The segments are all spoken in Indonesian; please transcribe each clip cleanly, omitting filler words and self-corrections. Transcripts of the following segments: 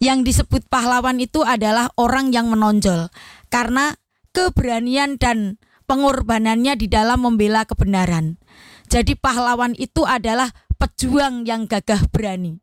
Yang disebut pahlawan itu adalah orang yang menonjol karena keberanian dan pengorbanannya di dalam membela kebenaran. Jadi pahlawan itu adalah pejuang yang gagah berani.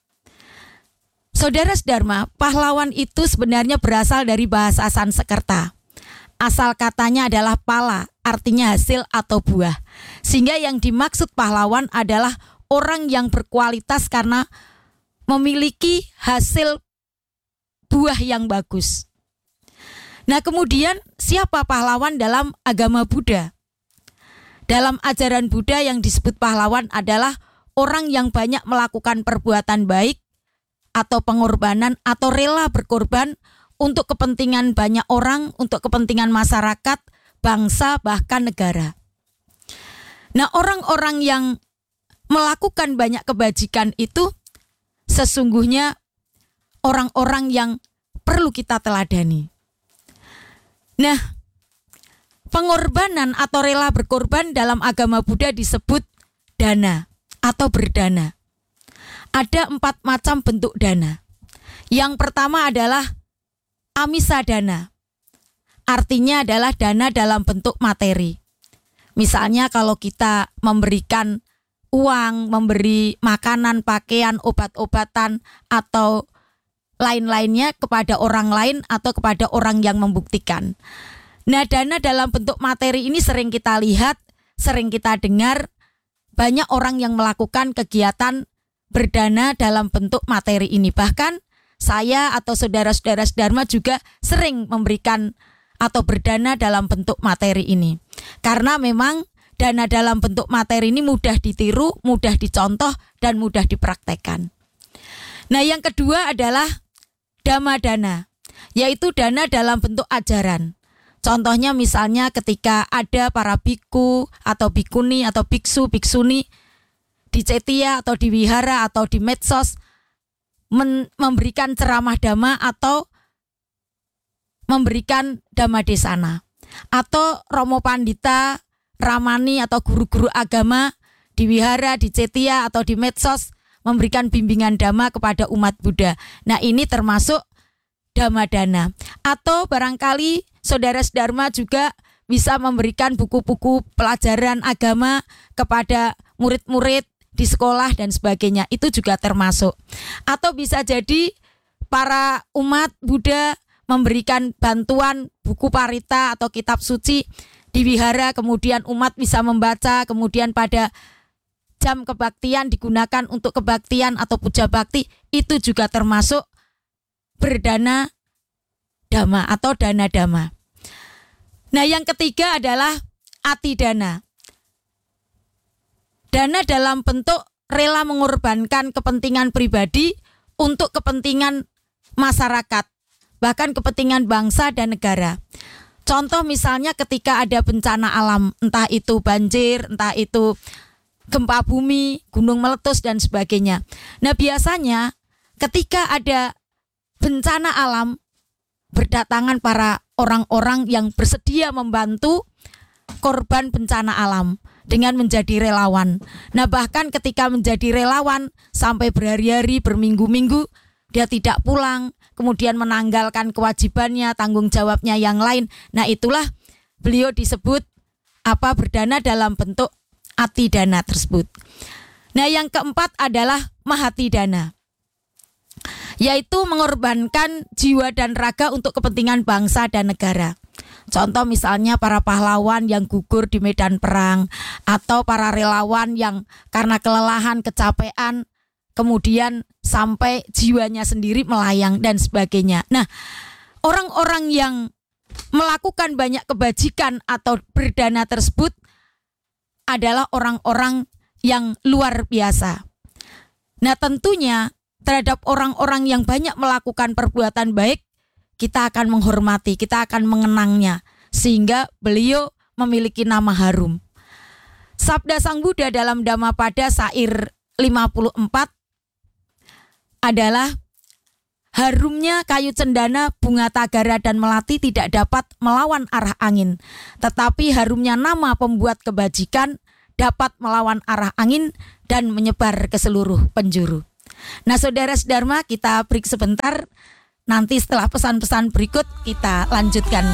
Saudara Dharma, pahlawan itu sebenarnya berasal dari bahasa Sanskerta. Asal katanya adalah pala, artinya hasil atau buah. Sehingga yang dimaksud pahlawan adalah orang yang berkualitas karena memiliki hasil buah yang bagus. Nah, kemudian siapa pahlawan dalam agama Buddha? Dalam ajaran Buddha yang disebut pahlawan adalah orang yang banyak melakukan perbuatan baik atau pengorbanan atau rela berkorban untuk kepentingan banyak orang, untuk kepentingan masyarakat, bangsa, bahkan negara. Nah, orang-orang yang melakukan banyak kebajikan itu sesungguhnya orang-orang yang perlu kita teladani. Nah, pengorbanan atau rela berkorban dalam agama Buddha disebut dana atau berdana. Ada 4 macam bentuk dana. Yang pertama adalah amisa dana. Artinya adalah dana dalam bentuk materi. Misalnya kalau kita memberikan uang, memberi makanan, pakaian, obat-obatan, atau lain-lainnya kepada orang lain atau kepada orang yang membuktikan. Nah, dana dalam bentuk materi ini sering kita lihat, sering kita dengar, banyak orang yang melakukan kegiatan berdana dalam bentuk materi ini. Bahkan saya atau saudara-saudara Dharma juga sering memberikan atau berdana dalam bentuk materi ini. Karena memang dana dalam bentuk materi ini mudah ditiru, mudah dicontoh, dan mudah dipraktekkan. Nah, yang kedua adalah dhamma dana, yaitu dana dalam bentuk ajaran. Contohnya misalnya ketika ada para biku atau bikuni atau biksu, biksuni di cetia atau di wihara atau di medsos memberikan ceramah dhamma atau memberikan dhamma desana. Atau romo pandita, ramani atau guru-guru agama di wihara, di cetia atau di medsos memberikan bimbingan dhamma kepada umat Buddha. Nah, ini termasuk dhamma dana. Atau barangkali saudara Dharma juga bisa memberikan buku-buku pelajaran agama kepada murid-murid di sekolah dan sebagainya. Itu juga termasuk. Atau bisa jadi para umat Buddha memberikan bantuan buku parita atau kitab suci di wihara, kemudian umat bisa membaca, kemudian pada jam kebaktian digunakan untuk kebaktian atau puja bakti. Itu juga termasuk berdana dhamma atau dana dhamma. Nah, yang ketiga adalah atidana. Dana dalam bentuk rela mengorbankan kepentingan pribadi untuk kepentingan masyarakat, bahkan kepentingan bangsa dan negara. Contoh misalnya ketika ada bencana alam, entah itu banjir, entah itu gempa bumi, gunung meletus dan sebagainya. Nah, biasanya ketika ada bencana alam, berdatangan para orang-orang yang bersedia membantu korban bencana alam dengan menjadi relawan. Nah, bahkan ketika menjadi relawan sampai berhari-hari, berminggu-minggu dia tidak pulang, kemudian menanggalkan kewajibannya, tanggung jawabnya yang lain. Nah, itulah beliau disebut berdana dalam bentuk atidana tersebut. Nah, yang keempat adalah mahatidana, yaitu mengorbankan jiwa dan raga untuk kepentingan bangsa dan negara. Contoh misalnya para pahlawan yang gugur di medan perang, atau para relawan yang karena kelelahan, kecapean, kemudian sampai jiwanya sendiri melayang dan sebagainya. Nah, orang-orang yang melakukan banyak kebajikan atau berdana tersebut adalah orang-orang yang luar biasa. Nah, tentunya terhadap orang-orang yang banyak melakukan perbuatan baik, kita akan menghormati, kita akan mengenangnya, sehingga beliau memiliki nama harum. Sabda Sang Buddha dalam Dhammapada Sair 54 adalah, harumnya kayu cendana, bunga tagara dan melati tidak dapat melawan arah angin, tetapi harumnya nama pembuat kebajikan dapat melawan arah angin dan menyebar ke seluruh penjuru. Nah, Saudara Sedharma, kita break sebentar. Nanti setelah pesan-pesan berikut kita lanjutkan